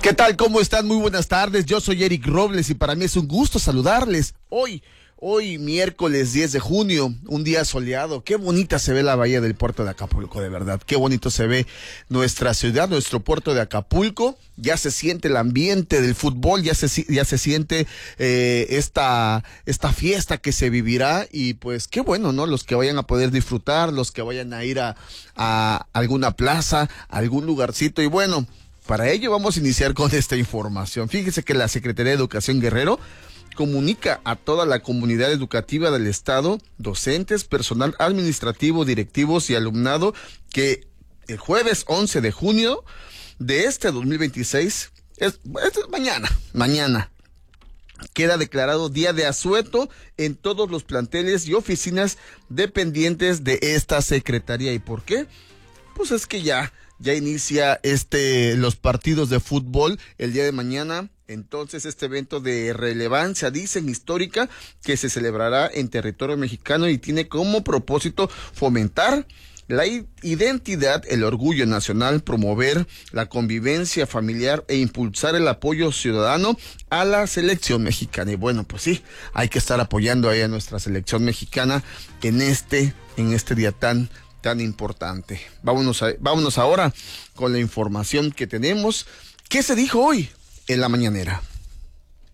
¿Qué tal? ¿Cómo están? Muy buenas tardes. Yo soy Eric Robles y para mí es un gusto saludarles. Hoy miércoles 10 de junio, un día soleado. Qué bonita se ve la bahía del puerto de Acapulco, de verdad. Qué bonito se ve nuestra ciudad, nuestro puerto de Acapulco. Ya se siente el ambiente del fútbol, ya se siente esta fiesta que se vivirá y pues qué bueno, ¿no? Los que vayan a poder disfrutar, los que vayan a ir a alguna plaza, a algún lugarcito y bueno. Para ello vamos a iniciar con esta información. Fíjese que la Secretaría de Educación Guerrero comunica a toda la comunidad educativa del estado, docentes, personal administrativo, directivos y alumnado que el jueves 11 de junio de este 2026, es mañana, queda declarado día de asueto en todos los planteles y oficinas dependientes de esta secretaría. ¿Y por qué? Pues es que ya inicia los partidos de fútbol el día de mañana. Entonces este evento de relevancia, dicen, histórica, que se celebrará en territorio mexicano y tiene como propósito fomentar la identidad, el orgullo nacional, promover la convivencia familiar e impulsar el apoyo ciudadano a la selección mexicana. Y bueno, pues sí, hay que estar apoyando ahí a nuestra selección mexicana en este día tan importante. Vámonos ahora con la información que tenemos. ¿Qué se dijo hoy en la mañanera?